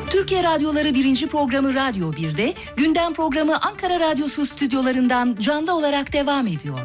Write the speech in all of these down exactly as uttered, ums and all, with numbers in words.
Türkiye Radyoları birinci programı Radyo bir'de, gündem programı Ankara Radyosu stüdyolarından canlı olarak devam ediyor.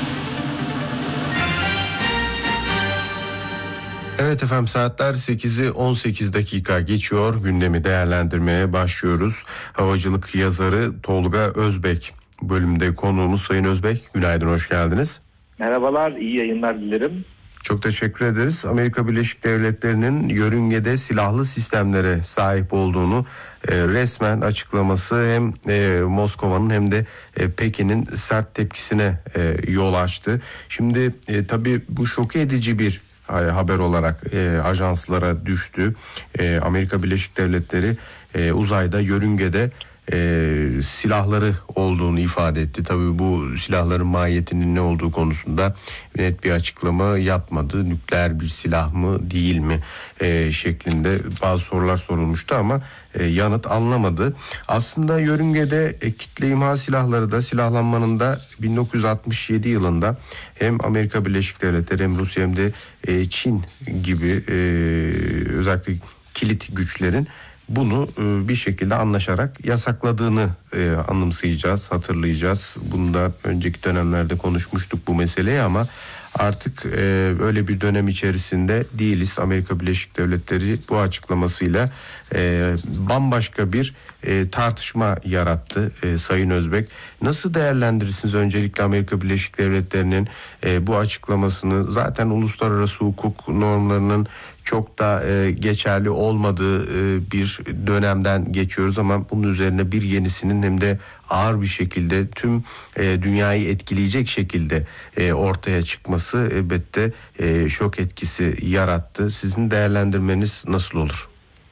Evet efendim, saatler sekizi on sekiz dakika geçiyor. Gündemi değerlendirmeye başlıyoruz. Havacılık yazarı Tolga Özbek bölümde konuğumuz. Sayın Özbek, günaydın, hoş geldiniz. Merhabalar, iyi yayınlar dilerim. Çok teşekkür ederiz. Amerika Birleşik Devletleri'nin yörüngede silahlı sistemlere sahip olduğunu e, resmen açıklaması hem e, Moskova'nın hem de e, Pekin'in sert tepkisine e, yol açtı. Şimdi e, tabii bu şok edici bir haber olarak e, ajanslara düştü. E, Amerika Birleşik Devletleri e, uzayda, yörüngede e, silahları olduğunu ifade etti. Tabii bu silahların mahiyetinin ne olduğu konusunda net bir açıklama yapmadı. Nükleer bir silah mı değil mi e, şeklinde bazı sorular sorulmuştu ama e, yanıt alınamadı. Aslında yörüngede e, kitle imha silahları da silahlanmanın da bin dokuz yüz altmış yedi yılında hem Amerika Birleşik Devletleri hem Rusya hem de e, Çin gibi e, özellikle kilit güçlerin bunu e, bir şekilde anlaşarak yasakladığını e, anımsayacağız, hatırlayacağız. Bunu da önceki dönemlerde konuşmuştuk bu meseleyi ama artık e, öyle bir dönem içerisinde değiliz. Amerika Birleşik Devletleri bu açıklamasıyla e, bambaşka bir e, tartışma yarattı. E, Sayın Özbek, nasıl değerlendirirsiniz öncelikle Amerika Birleşik Devletleri'nin e, bu açıklamasını? Zaten uluslararası hukuk normlarının çok da e, geçerli olmadığı e, bir dönemden geçiyoruz ama bunun üzerine bir yenisinin hem de ağır bir şekilde tüm e, dünyayı etkileyecek şekilde e, ortaya çıkması elbette e, şok etkisi yarattı. Sizin değerlendirmeniz nasıl olur?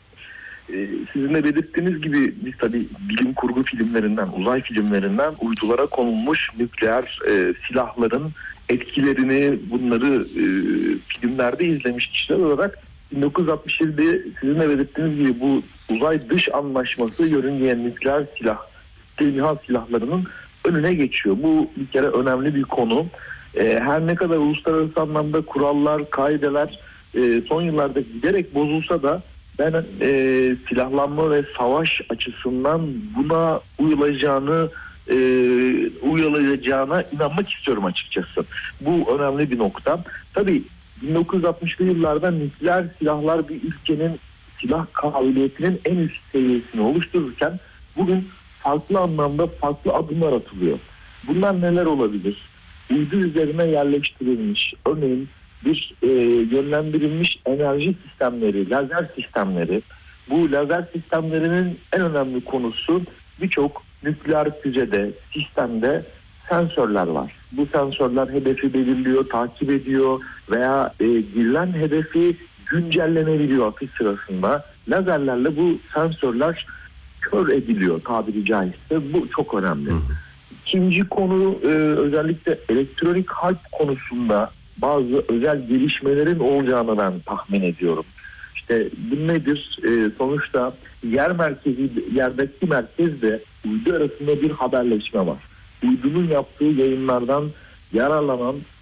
Sizin de belirttiğiniz gibi biz tabii bilim kurgu filmlerinden, uzay filmlerinden uydulara konulmuş nükleer e, silahların etkilerini, bunları e, filmlerde izlemiş kişiler olarak bin dokuz yüz altmış yedide sizin de belirttiğiniz gibi bu uzay dış anlaşması yörüngeye nükleer silah, imha silahlarının önüne geçiyor. Bu bir kere önemli bir konu. E, her ne kadar uluslararası anlamda kurallar, kaideler e, son yıllarda giderek bozulsa da ben e, silahlanma ve savaş açısından buna uyulacağını e, uyulacağına inanmak istiyorum açıkçası. Bu önemli bir nokta. Tabii bin dokuz yüz altmışlı yıllarda nükleer silahlar bir ülkenin silah kabiliyetinin en üst seviyesini oluştururken bugün farklı anlamda farklı adımlar atılıyor. Bunlar neler olabilir? Uydu üzerine yerleştirilmiş, örneğin bir e, yönlendirilmiş enerji sistemleri, lazer sistemleri. Bu lazer sistemlerinin en önemli konusu birçok nükleer füzede, sistemde sensörler var. Bu sensörler hedefi belirliyor, takip ediyor veya e, girilen hedefi güncellenebiliyor atış sırasında. Lazerlerle bu sensörler kör ediliyor tabiri caizse. Bu çok önemli. İkinci konu e, özellikle elektronik harp konusunda bazı özel gelişmelerin olacağını ben tahmin ediyorum. İşte bu nedir? E, sonuçta yer merkezi, yerdeki merkezde uydu arasında bir haberleşme var. Uydunun yaptığı yayınlardan yararlanan